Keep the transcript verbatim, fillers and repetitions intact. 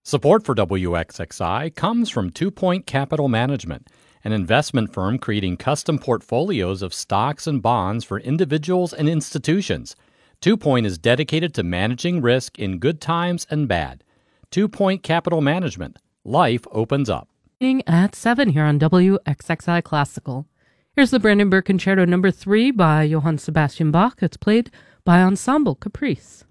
Support for W X X I comes from Two Point Capital Management, an investment firm creating custom portfolios of stocks and bonds for individuals and institutions. Two Point is dedicated to managing risk in good times and bad. Two Point Capital Management. Life opens up. At seven here on W X X I Classical. Here's the Brandenburg Concerto number three by Johann Sebastian Bach. It's played by Ensemble Caprice.